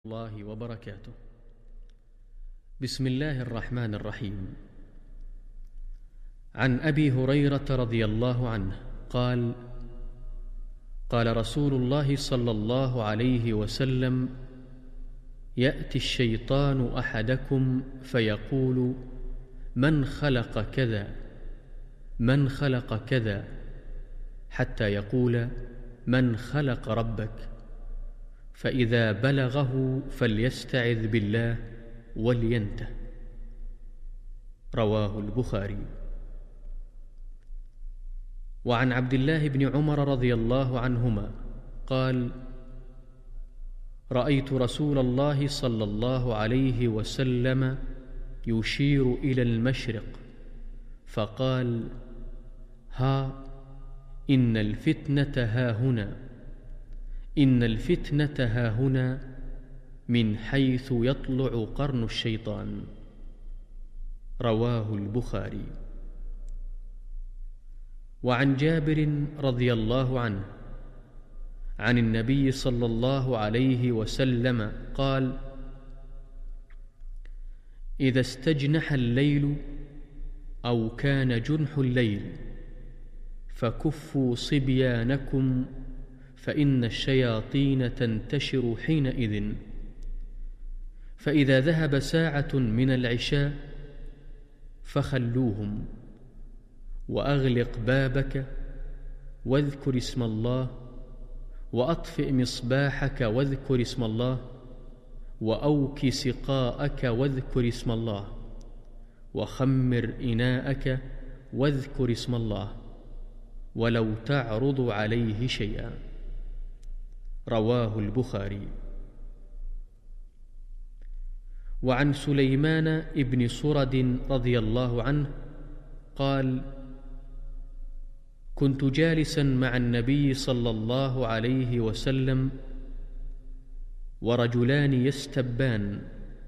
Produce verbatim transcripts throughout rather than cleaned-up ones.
الله وبركاته. بسم الله الرحمن الرحيم. عن أبي هريرة رضي الله عنه قال: قال رسول الله صلى الله عليه وسلم: يأتي الشيطان أحدكم فيقول: من خلق كذا من خلق كذا، حتى يقول: من خلق ربك؟ فإذا بلغه فليستعذ بالله ولينته. رواه البخاري. وعن عبد الله بن عمر رضي الله عنهما قال: رأيت رسول الله صلى الله عليه وسلم يشير إلى المشرق فقال: ها إن الفتنة هاهنا إن الفتنة هاهنا من حيث يطلع قرن الشيطان. رواه البخاري. وعن جابر رضي الله عنه عن النبي صلى الله عليه وسلم قال: إذا استجنح الليل أو كان جنح الليل فكفوا صبيانكم، فإن الشياطين تنتشر حينئذ، فإذا ذهب ساعة من العشاء فخلوهم، وأغلق بابك واذكر اسم الله، وأطفئ مصباحك واذكر اسم الله، وأوك سقاءك واذكر اسم الله، وخمر إناءك واذكر اسم الله، ولو تعرض عليه شيئا. رواه البخاري. وعن سليمان ابن سرد رضي الله عنه قال: كنت جالسا مع النبي صلى الله عليه وسلم ورجلان يستبان،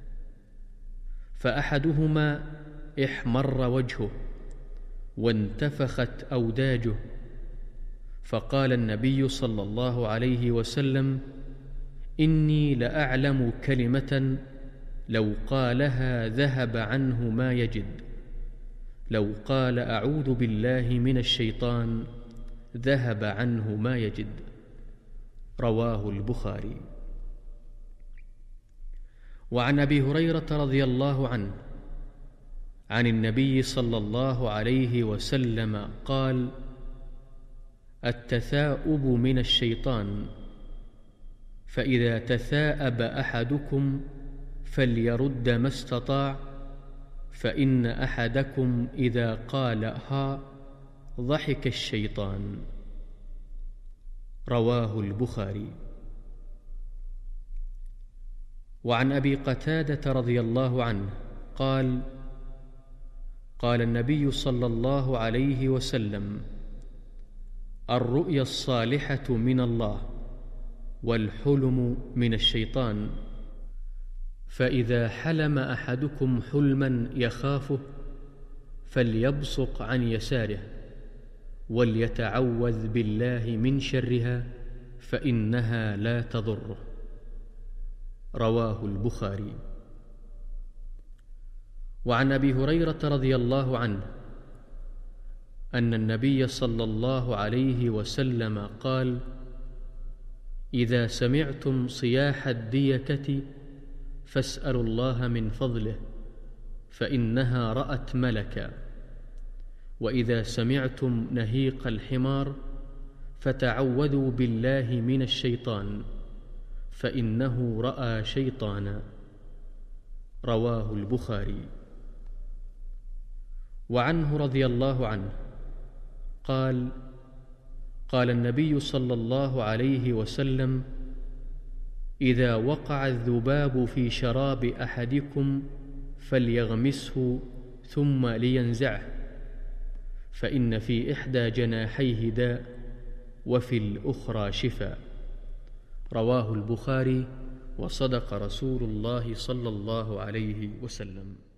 فأحدهما احمر وجهه وانتفخت أوداجه، فقال النبي صلى الله عليه وسلم: إني لأعلم كلمة لو قالها ذهب عنه ما يجد، لو قال أعوذ بالله من الشيطان ذهب عنه ما يجد. رواه البخاري. وعن أبي هريرة رضي الله عنه عن النبي صلى الله عليه وسلم قال: التثاؤب من الشيطان، فإذا تثاءب أحدكم فليرد ما استطاع، فإن أحدكم إذا قال ها ضحك الشيطان. رواه البخاري. وعن أبي قتادة رضي الله عنه قال: قال النبي صلى الله عليه وسلم: الرؤيا الصالحة من الله، والحلم من الشيطان، فإذا حلم أحدكم حلما يخافه فليبصق عن يساره، وليتعوذ بالله من شرها فإنها لا تضره. رواه البخاري. وعن أبي هريرة رضي الله عنه أن النبي صلى الله عليه وسلم قال: إذا سمعتم صياح الديكة فاسألوا الله من فضله، فإنها رأت ملكا، وإذا سمعتم نهيق الحمار فتعوذوا بالله من الشيطان، فإنه رأى شيطانا. رواه البخاري. وعنه رضي الله عنه قال: قال النبي صلى الله عليه وسلم: إذا وقع الذباب في شراب أحدكم فليغمسه ثم لينزعه، فإن في إحدى جناحيه داء وفي الأخرى شفاء. رواه البخاري. وصدق رسول الله صلى الله عليه وسلم.